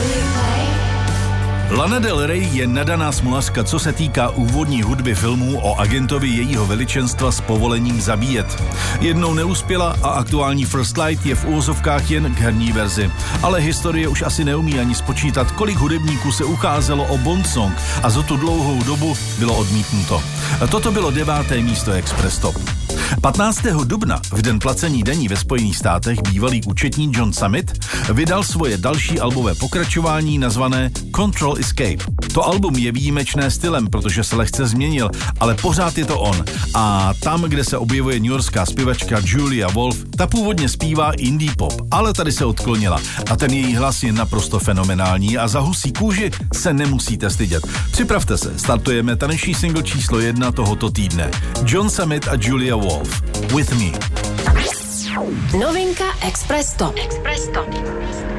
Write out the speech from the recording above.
Lana Del Rey je nadaná smolařka, co se týká úvodní hudby filmů o agentovi jejího veličenstva s povolením zabíjet. Jednou neuspěla a aktuální First Light je v úvozovkách jen k herní verzi. Ale historie už asi neumí ani spočítat, kolik hudebníků se ucházelo o Bond song a za tu dlouhou dobu bylo odmítnuto. Toto bylo 9. místo Express Top. 15. dubna, v den placení daní ve Spojených státech, bývalý účetní John Summit vydal svoje další albové pokračování nazvané Control Escape. To album je výjimečné stylem, protože se lehce změnil, ale pořád je to on. A tam, kde se objevuje newyorská zpěvačka Julia Wolf, ta původně zpívá indie pop, ale tady se odklonila a ten její hlas je naprosto fenomenální a za husí kůži se nemusíte stydět. Připravte se, startujeme taneční single číslo 1 tohoto týdne. John Summit a Julia Wolf, With Me. Novinka Express Top.